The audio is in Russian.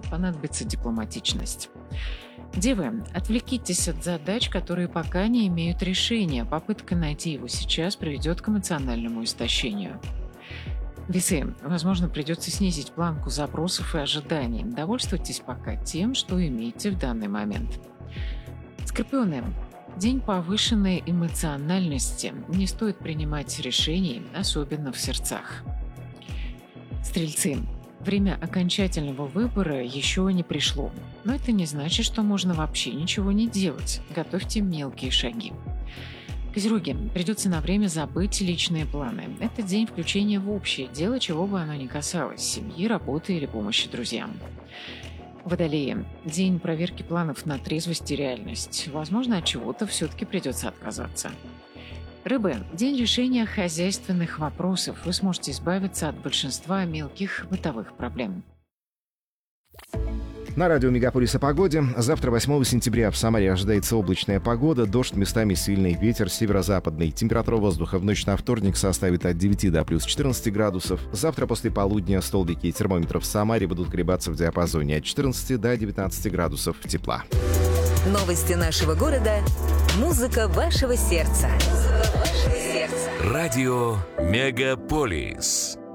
понадобится дипломатичность. Девы, отвлекитесь от задач, которые пока не имеют решения. Попытка найти его сейчас приведет к эмоциональному истощению. Весы, возможно, придется снизить планку запросов и ожиданий. Довольствуйтесь пока тем, что имеете в данный момент. Скорпионы, день повышенной эмоциональности. Не стоит принимать решений, особенно в сердцах. Стрельцы, время окончательного выбора еще не пришло. Но это не значит, что можно вообще ничего не делать. Готовьте мелкие шаги. Козероги, придется на время забыть личные планы. Это день включения в общее дело, чего бы оно ни касалось – семьи, работы или помощи друзьям. Водолеи, день проверки планов на трезвость и реальность. Возможно, от чего-то все-таки придется отказаться. Рыбы, день решения хозяйственных вопросов. Вы сможете избавиться от большинства мелких бытовых проблем. На радио «Мегаполис» о погоде. Завтра, 8 сентября, в Самаре ожидается облачная погода, дождь, местами сильный ветер северо-западный. Температура воздуха в ночь на вторник составит от 9 до плюс 14 градусов. Завтра после полудня столбики термометров в Самаре будут колебаться в диапазоне от 14 до 19 градусов тепла. Новости нашего города. Музыка вашего сердца. Радио «Мегаполис».